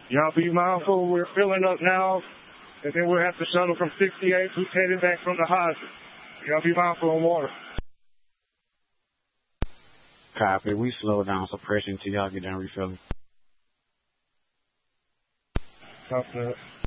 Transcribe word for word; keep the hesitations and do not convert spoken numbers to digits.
Y'all be mindful, we're filling up now, and then we'll have to shuttle from sixty-eight who's headed back from the Hodges. Y'all be mindful on water. Copy. We slow down suppression until y'all get done refilling. Copy that.